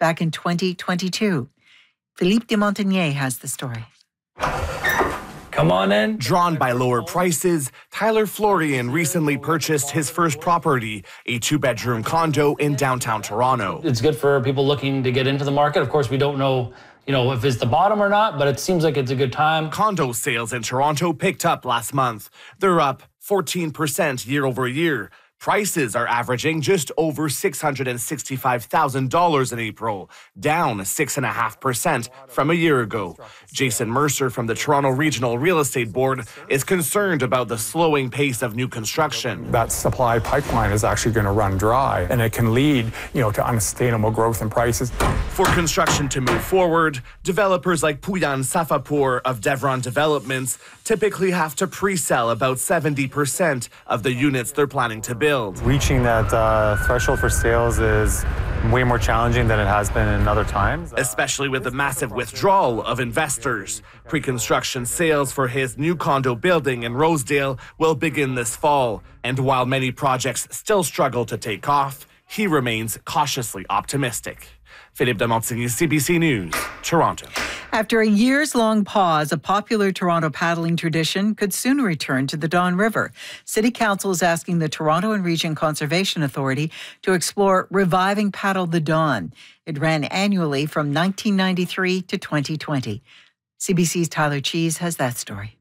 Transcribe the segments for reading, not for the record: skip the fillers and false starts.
back in 2022. Philippe de Montigny has the story. Come on in. Drawn by lower prices, Tyler Florian recently purchased his first property, a 2-bedroom condo in downtown Toronto. It's good for people looking to get into the market. Of course, we don't know, if it's the bottom or not, but it seems like it's a good time. Condo sales in Toronto picked up last month. They're up 14% year over year. Prices are averaging just over $665,000 in April, down 6.5% from a year ago. Jason Mercer from the Toronto Regional Real Estate Board is concerned about the slowing pace of new construction. That supply pipeline is actually going to run dry, and it can lead, to unsustainable growth in prices. For construction to move forward, developers like Puyan Safapur of Devron Developments typically have to pre-sell about 70% of the units they're planning to build. Reaching that threshold for sales is way more challenging than it has been in other times. Especially with the massive withdrawal of investors. Pre-construction sales for his new condo building in Rosedale will begin this fall. And while many projects still struggle to take off, he remains cautiously optimistic. Philippe de Montigny, CBC News, Toronto. After a years-long pause, a popular Toronto paddling tradition could soon return to the Don River. City Council is asking the Toronto and Region Conservation Authority to explore reviving Paddle the Don. It ran annually from 1993 to 2020. CBC's Tyler Cheese has that story.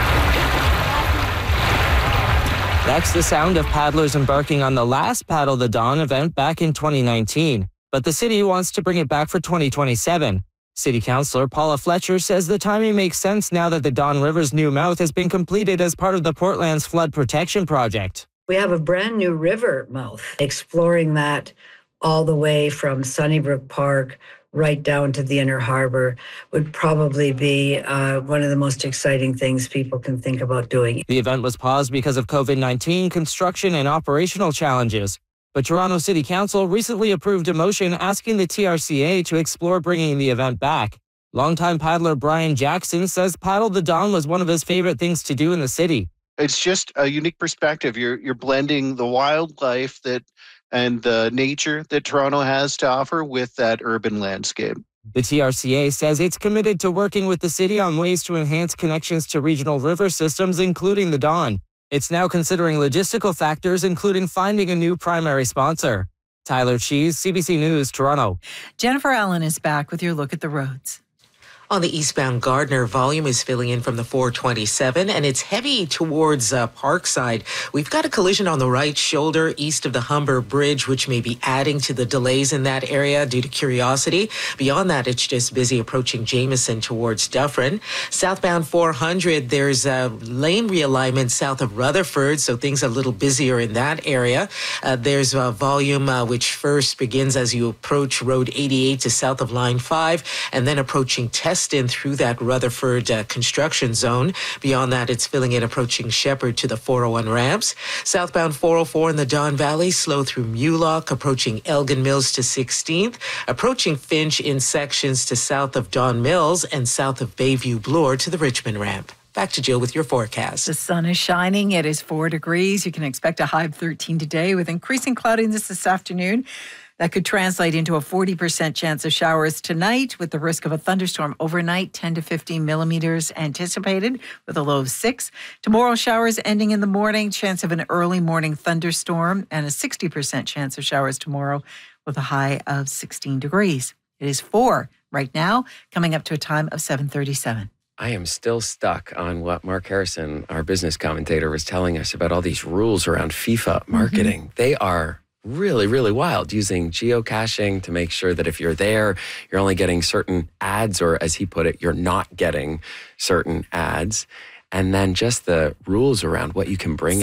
That's the sound of paddlers embarking on the last Paddle the Don event back in 2019. But the city wants to bring it back for 2027. City Councillor Paula Fletcher says the timing makes sense now that the Don River's new mouth has been completed as part of the Portland's flood protection project. We have a brand new river mouth. Exploring that all the way from Sunnybrook Park right down to the Inner Harbor would probably be one of the most exciting things people can think about doing. The event was paused because of COVID-19, construction, and operational challenges. But Toronto City Council recently approved a motion asking the TRCA to explore bringing the event back. Longtime paddler Brian Jackson says Paddle the Don was one of his favorite things to do in the city. It's just a unique perspective. You're blending the wildlife and the nature that Toronto has to offer with that urban landscape. The TRCA says it's committed to working with the city on ways to enhance connections to regional river systems, including the Don. It's now considering logistical factors, including finding a new primary sponsor. Tyler Cheese, CBC News, Toronto. Jennifer Allen is back with your look at the roads. On the eastbound Gardner, volume is filling in from the 427, and it's heavy towards Parkside. We've got a collision on the right shoulder east of the Humber Bridge, which may be adding to the delays in that area due to Curiosity. Beyond that, it's just busy approaching Jameson towards Dufferin. Southbound 400, there's a lane realignment south of Rutherford, so things are a little busier in that area. There's volume which first begins as you approach Road 88 to south of Line 5, and then approaching Teston through that Rutherford construction zone. Beyond that, it's filling in approaching Shepherd to the 401 ramps. Southbound 404 in the Don Valley, slow through Mulock, approaching Elgin Mills to 16th, approaching Finch in sections to south of Don Mills and south of Bayview Bloor to the Richmond ramp. Back to Jill with your forecast. The sun is shining. It is 4 degrees. You can expect a high of 13 today with increasing cloudiness this afternoon. That could translate into a 40% chance of showers tonight with the risk of a thunderstorm overnight, 10 to 15 millimeters anticipated with a low of 6. Tomorrow, showers ending in the morning, chance of an early morning thunderstorm, and a 60% chance of showers tomorrow with a high of 16 degrees. It is 4 right now, coming up to a time of 7:37. I am still stuck on what Mark Harrison, our business commentator, was telling us about all these rules around FIFA marketing. Mm-hmm. They are really, really wild, using geocaching to make sure that if you're there, you're only getting certain ads, or as he put it, you're not getting certain ads. And then just the rules around what you can bring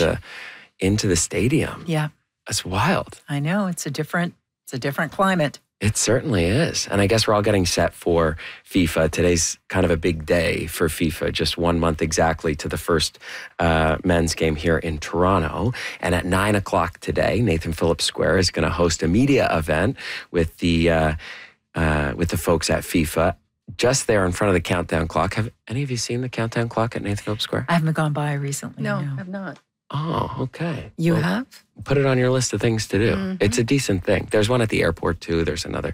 into the stadium. Yeah. It's wild. I know. It's a different climate. It certainly is. And I guess we're all getting set for FIFA. Today's kind of a big day for FIFA, just 1 month exactly to the first men's game here in Toronto. And at 9 o'clock today, Nathan Phillips Square is going to host a media event with the folks at FIFA. Just there in front of the countdown clock. Have any of you seen the countdown clock at Nathan Phillips Square? I haven't gone by recently. No, I have not. Oh, okay. You have? Put it on your list of things to do. Mm-hmm. It's a decent thing. There's one at the airport, too. There's another